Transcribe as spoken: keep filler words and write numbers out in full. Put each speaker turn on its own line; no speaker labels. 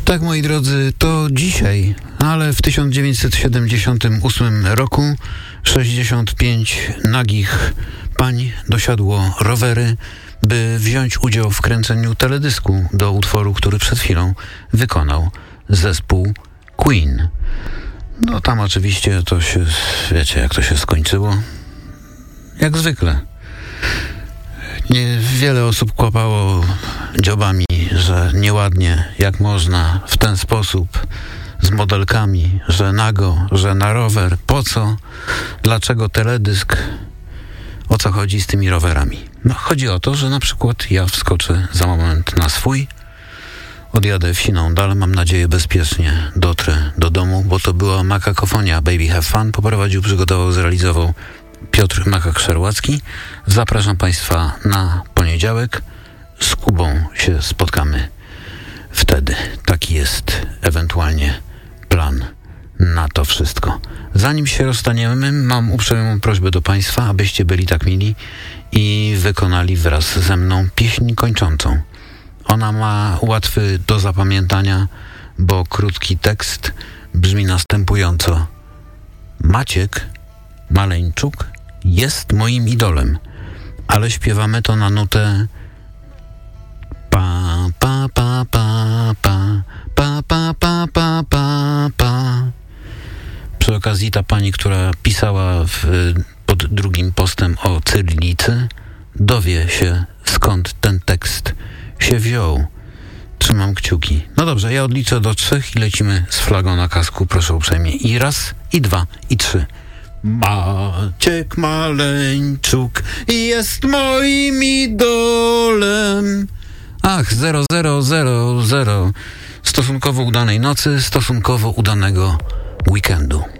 Tak, moi drodzy, to dzisiaj, ale w tysiąc dziewięćset siedemdziesiątym ósmym roku sześćdziesiąt pięć nagich pań dosiadło rowery, by wziąć udział w kręceniu teledysku do utworu, który przed chwilą wykonał zespół Queen. No tam oczywiście to się, wiecie jak to się skończyło? Jak zwykle. Nie, wiele osób kłapało dziobami, że nieładnie, jak można w ten sposób z modelkami, że nago, że na rower, po co, dlaczego teledysk, o co chodzi z tymi rowerami. No, chodzi o to, że na przykład ja wskoczę za moment na swój, odjadę w siną dal, mam nadzieję bezpiecznie dotrę do domu, bo to była Makakofonia Baby Have Fun, poprowadził, przygotował, zrealizował Piotr Makak-Szerłacki. Zapraszam Państwa na poniedziałek. Z Kubą się spotkamy wtedy. Taki jest ewentualnie plan na to wszystko. Zanim się rozstaniemy, mam uprzejmą prośbę do Państwa, abyście byli tak mili i wykonali wraz ze mną pieśń kończącą. Ona ma łatwy do zapamiętania, bo krótki tekst brzmi następująco. Maciek Maleńczuk jest moim idolem, ale śpiewamy to na nutę pa pa pa pa pa pa pa pa pa pa pa. Przy okazji ta pani, która pisała w, pod drugim postem o cyrylicy, dowie się, skąd ten tekst się wziął. Trzymam kciuki. No dobrze, ja odliczę do trzech i lecimy z flagą na kasku, proszę uprzejmie. I raz, i dwa, i trzy. Maciek Maleńczuk jest moim idolem. Ach, zero zero zero zero. Stosunkowo udanej nocy, stosunkowo udanego weekendu.